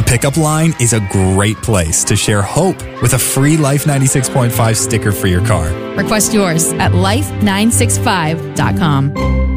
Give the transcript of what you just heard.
Pickup Line is a great place to share hope with a free Life 96.5 sticker for your car. Request yours at life965.com.